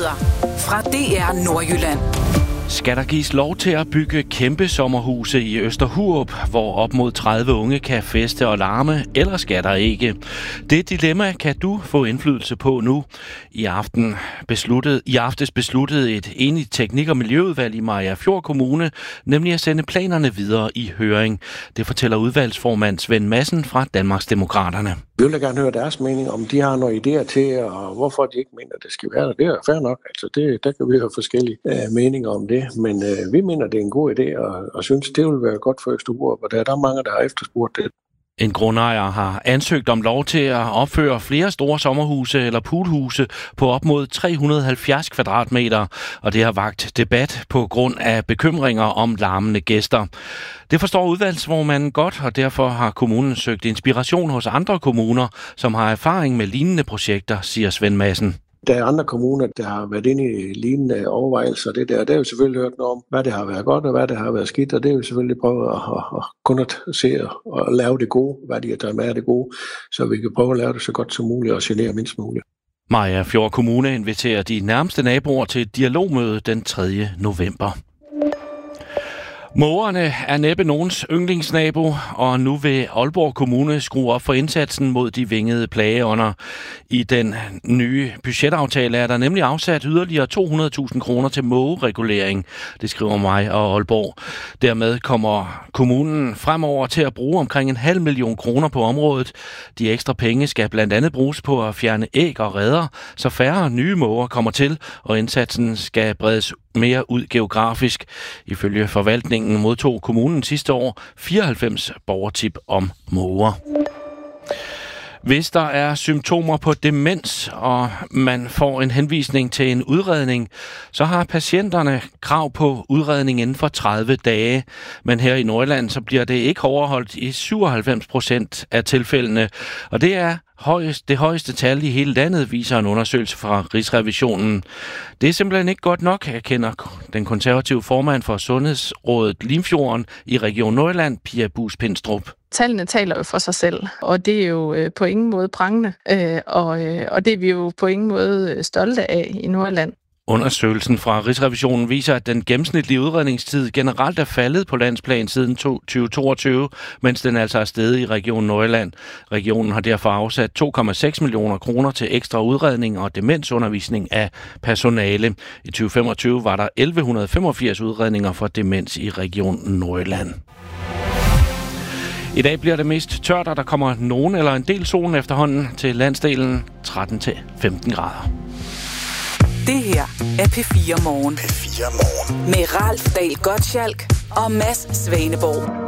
Nyheder fra DR Nordjylland. Skal der gives lov til at bygge kæmpe sommerhuse i Østerhurup, hvor op mod 30 unge kan feste og larme, eller skal der ikke? Det dilemma kan du få indflydelse på nu. I aftes besluttede et enigt teknik- og miljøudvalg i Mariagerfjord Kommune, nemlig at sende planerne videre i høring. Det fortæller udvalgsformand Svend Madsen fra Danmarksdemokraterne. Vi vil gerne høre deres mening, om de har nogle idéer til, og hvorfor de ikke mener, at det skal være der. Det er fair nok. Altså der kan vi have forskellige meninger om det, men vi mener, det er en god idé, og synes, det vil være godt for Østerhurup, og der er mange, der har efterspurgt det. En grundejer har ansøgt om lov til at opføre flere store sommerhuse eller poolhuse på op mod 370 kvadratmeter, og det har vakt debat på grund af bekymringer om larmende gæster. Det forstår udvalgsformanden godt, og derfor har kommunen søgt inspiration hos andre kommuner, som har erfaring med lignende projekter, siger Svend Madsen. Der er andre kommuner, der har været inde i lignende overvejelser. Det har jo selvfølgelig hørt noget om, hvad det har været godt og hvad det har været skidt, og det er jo selvfølgelig prøve at kun at se og lave det gode, hvad de har taget med af det gode, så vi kan prøve at lave det så godt som muligt og genere mindst muligt. Mariagerfjord Kommune inviterer de nærmeste naboer til et dialogmøde den 3. november. Mågerne er næppe nogens yndlingsnabo, og nu vil Aalborg Kommune skrue op for indsatsen mod de vingede plageånder. I den nye budgetaftale er der nemlig afsat yderligere 200.000 kroner til mågeregulering, det skriver mig og Aalborg. Dermed kommer kommunen fremover til at bruge omkring 500.000 kroner på området. De ekstra penge skal blandt andet bruges på at fjerne æg og reder, så færre nye måger kommer til, og indsatsen skal bredes mere ud geografisk. Ifølge forvaltningen modtog kommunen sidste år 94 borgertip om måger. Hvis der er symptomer på demens, og man får en henvisning til en udredning, så har patienterne krav på udredning inden for 30 dage. Men her i Nordjylland, så bliver det ikke overholdt i 97% af tilfældene, og det er det højeste tal i hele landet, viser en undersøgelse fra Rigsrevisionen. Det er simpelthen ikke godt nok, erkender den konservative formand for Sundhedsrådet Limfjorden i Region Nordjylland, Pia Buus Pinstrup. Tallene taler jo for sig selv, og det er jo på ingen måde prangende, og det er vi jo på ingen måde stolte af i Nordjylland. Undersøgelsen fra Rigsrevisionen viser, at den gennemsnitlige udredningstid generelt er faldet på landsplan siden 2022, mens den altså er steget i Region Nordjylland. Regionen har derfor afsat 2,6 millioner kroner til ekstra udredning og demensundervisning af personale. I 2025 var der 1185 udredninger for demens i Region Nordjylland. I dag bliver det mest tørt, og der kommer nogen eller en del sol efterhånden til landsdelen 13-15 grader. Det her er P4 Morgen. Med Ralf Dahl Gottschalk og Mads Svaneborg.